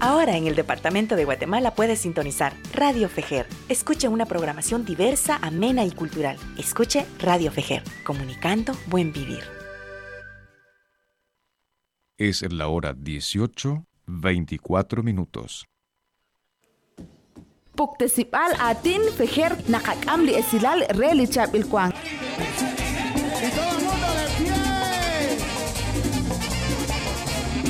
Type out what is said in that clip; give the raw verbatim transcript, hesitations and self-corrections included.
Ahora en el departamento de Guatemala puedes sintonizar Radio Fejer. Escuche una programación diversa, amena y cultural. Escuche Radio Fejer, comunicando buen vivir. Es la hora dieciocho, veinticuatro minutos. Puktesipal atin Fejer nakakam li esilal reli chap ilkwang. Y todo el mundo de pie.